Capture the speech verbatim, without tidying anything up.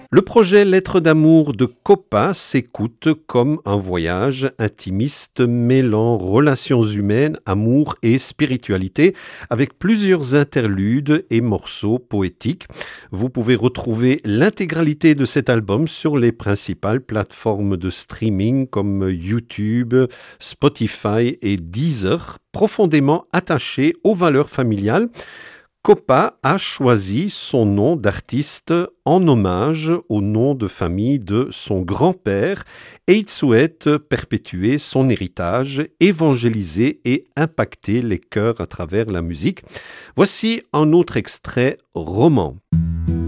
Le projet Lettres d'amour de Copa s'écoute comme un voyage intimiste mêlant relations humaines, amour et spiritualité, avec plusieurs interludes et morceaux poétiques. Vous pouvez retrouver l'intégralité de cet album sur les principales plateformes de streaming comme YouTube, Spotify et Deezer, profondément attachées aux valeurs familiales. Copa a choisi son nom d'artiste en hommage au nom de famille de son grand-père et il souhaite perpétuer son héritage, évangéliser et impacter les cœurs à travers la musique. Voici un autre extrait roman.